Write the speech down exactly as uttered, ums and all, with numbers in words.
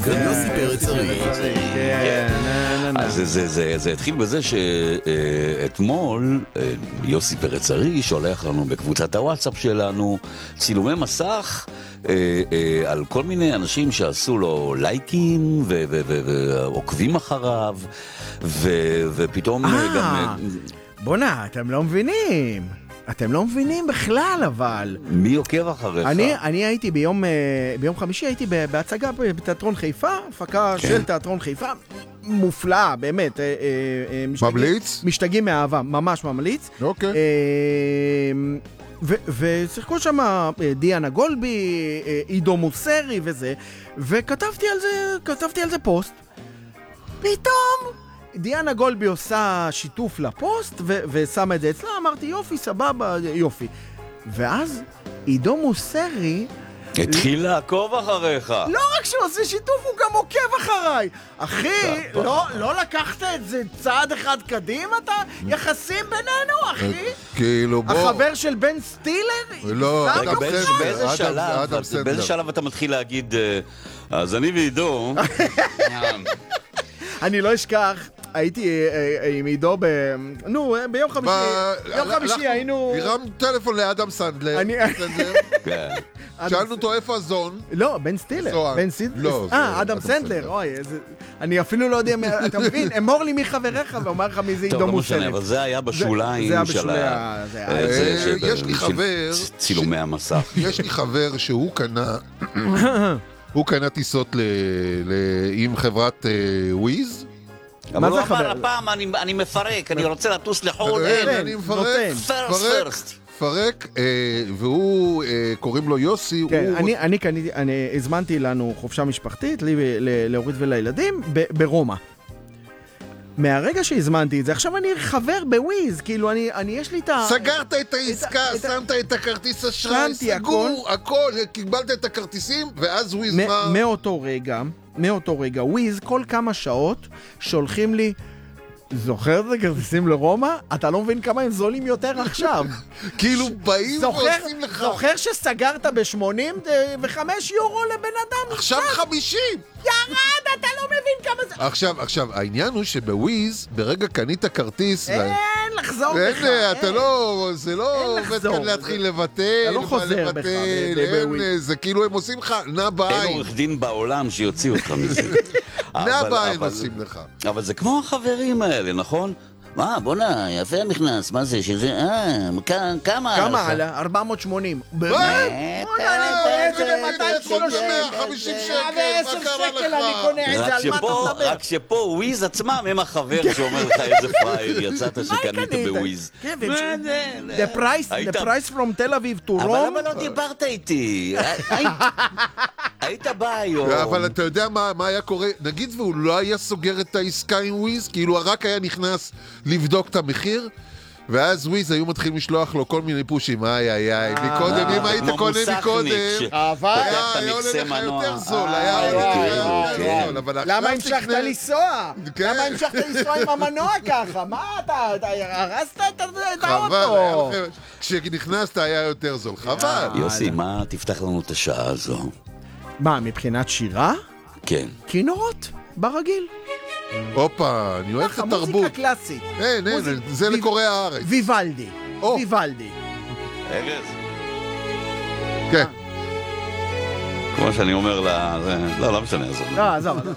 כאן יוסי פרץ ארי. אז זה התחיל בזה שאתמול יוסי פרץ ארי שולח לנו בקבוצת הוואטסאפ שלנו צילומי מסך על כל מיני אנשים שעשו לו לייקים ועוקבים אחריו, ופתאום גם... בונה, אתם לא מבינים. אתם לא מבינים בכלל, אבל... מי עוקב אחריך? אני, אני הייתי ביום, ביום חמישי, הייתי בהצגה בתיאטרון חיפה, הפקה כן. של תיאטרון חיפה, מופלאה, באמת. משתגעים, ממליץ? משתגעים מאהבה, ממש ממליץ. אוקיי. ושיחקו שם דיאנה גולבי, עידו מוסרי וזה, וכתבתי על זה, כתבתי על זה פוסט. פתאום... דיאנה גולבי עושה שיתוף לפוסט ו- ושמה את זה אצלה, אמרתי יופי, סבבה, יופי. ואז עידו מוסרי התחיל לעקוב אחריך. לא רק שהוא עושה שיתוף, הוא גם עוקב אחריי. אחי, לא, לא לקחת את זה צעד אחד קדימה, אתה יחסים בינינו, אחי? כאילו בוא... החבר של בן סטילר? לא, באיזה שלב אתה מתחיל להגיד, אז אני ועידו... אני לא אשכח, הייתי עם עידו ב... נו, ביום חמישי, ביום חמישי היינו... הרם טלפון לאדם סנדלר. שאלנו אותו איפה הזון. לא, בן סטילר. בן סטילר. אה, אה, אדם סנדלר. אוי, אני אפילו לא יודע, אתה מבין, אמור לי מי חבריך ואומר לך מי זה עידו מוסרי. אבל זה היה בשוליים של ה... יש לי חבר... צילומי המסך. יש לי חבר שהוא קנה... הוא קנה טיסות עם חברת וויז. אבל הוא אמר, הפעם אני מפרק, אני רוצה לטוס לחול. אני מפרק. פרסט. פרק, והוא, קוראים לו יוסי. אני הזמנתי לנו חופשה משפחתית, להוריד ולילדים, ברומא. מהרגע שהזמנתי את זה, עכשיו אני חבר בוויז, כאילו אני, אני יש לי את ה... סגרת את העסקה, שמת את הכרטיס אשראי, סגור, הכל, קיבלת את הכרטיסים, ואז וויז מה... מאותו רגע, מאותו רגע, וויז כל כמה שעות שולחים לי, זוכר את הכרטיסים לרומא? אתה לא מבין כמה הם זולים יותר עכשיו. כאילו באים ועושים לך... זוכר שסגרת ב-שמונים וחמישה יורו לבן אדם? עכשיו חמישים! ירד, אתה לא מבין כמה זה... עכשיו, עכשיו, העניין הוא שבוויז, ברגע קנית כרטיס... אין לחזור בך. אין, אתה לא... זה לא עובד כאן להתחיל לבטל. אתה לא חוזר בך בוויז. זה כאילו הם עושים לך, נע בעין. אין עורך דין בעולם שיוציא אותך מזה. נע בעין עושים לך. אבל זה כמו החברים האלה, נכון? מה, בונה, יפה נכנס, מה זה, שזה, אה, כמה עלה? כמה עלה? ארבע מאות ושמונים. באמת? אני קונה את זה ב-מאתיים ושלושים. מאה וחמישים שקל, ו-עשרה שקל אני קונה את זה, על מה אתה מדבר? רק שפה וויז עצמם הם החבר שאומר לך איזה פרייר, יצאת שקנית בוויז. The price from Tel Aviv to Rome. אבל למה לא דיברת איתי? היית בא היום. אבל אתה יודע מה היה קורה? נגיד והוא לא היה סוגר את העסקה עם וויז, כאילו רק היה נכנס לבדוק את המחיר, ואז וויז היו מתחילים לשלוח לו כל מיני פושים, איי איי איי, מקודם, אם היית קונה מקודם, היה עולה לך יותר זול, היה יותר זול. למה המשכת לנסוע? למה המשכת לנסוע עם המנוע ככה? מה אתה, הרסת את האוטו? כשנכנסת היה יותר זול, חבל. יוסי, מה תפתח לנו את השעה הזו? מה, מבחינת שירה? כן. כינורות, ברגיל. הופה, אני אוהב את התרבות. מוזיקה קלאסית. אין, אין, זה לקוראי הארץ. ויוולדי. ויוולדי. ארז. כן. כמו שאני אומר לה... לא, לא משנה, עזוב. לא, עזוב.